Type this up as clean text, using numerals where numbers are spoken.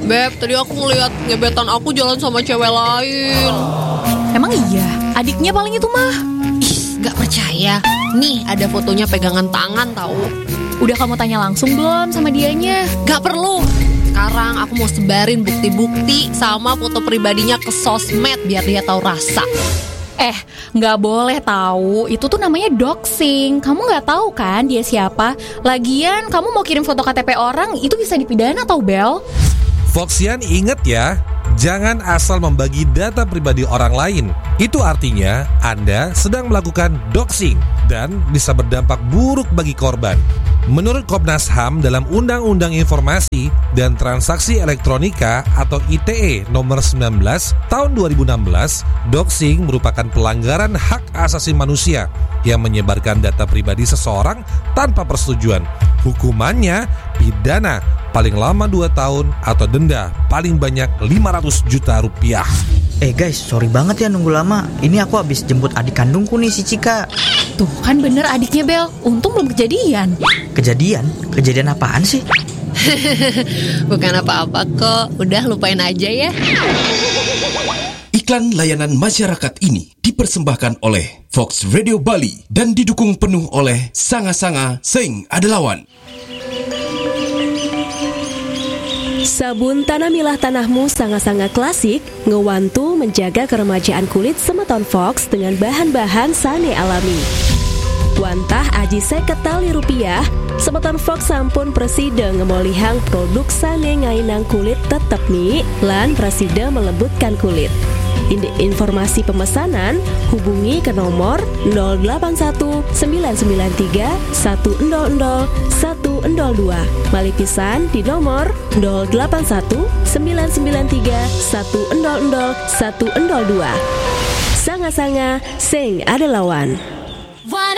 Beb, tadi aku ngeliat gebetan aku jalan sama cewek lain. Emang iya? Adiknya paling itu mah. Ih, gak percaya. Nih, ada fotonya pegangan tangan tahu. Udah kamu tanya langsung belum sama dianya? Gak perlu. Sekarang aku mau sebarin bukti-bukti sama foto pribadinya ke sosmed biar dia tahu rasa. Nggak boleh tahu. Itu tuh namanya doxing. Kamu nggak tahu kan dia siapa? Lagian kamu mau kirim foto KTP orang itu bisa dipidana tau, Bel. Foxian inget ya, jangan asal membagi data pribadi orang lain. Itu artinya Anda sedang melakukan doxing dan bisa berdampak buruk bagi korban. Menurut Komnas HAM dalam Undang-Undang Informasi dan Transaksi Elektronika atau ITE nomor 19 tahun 2016, doxing merupakan pelanggaran hak asasi manusia yang menyebarkan data pribadi seseorang tanpa persetujuan. Hukumannya pidana paling lama 2 tahun atau denda paling banyak 500 juta rupiah. Guys, sorry banget ya nunggu lama. Ini aku habis jemput adik kandungku nih, si Cika. Tuh kan bener adiknya, Bel. Untung belum kejadian. Kejadian? Kejadian apaan sih? Bukan apa-apa kok. Udah lupain aja ya. Iklan layanan masyarakat ini dipersembahkan oleh Fox Radio Bali dan didukung penuh oleh Sanga-Sanga Sing Adelawan. Sabun tanah milah tanahmu Sanga-Sanga klasik ngewantu menjaga keremajaan kulit semeton Fox dengan bahan-bahan sane alami. Wantah aji seket tali rupiah, semeton Fox sampun presida ngemolihang produk sane ngainang kulit tetep nih, lan presida melembutkan kulit. Informasi pemesanan hubungi ke nomor 081 993 100 102. Malipisan di nomor 081 993 100 102. Sanga-sanga sing Adelawan.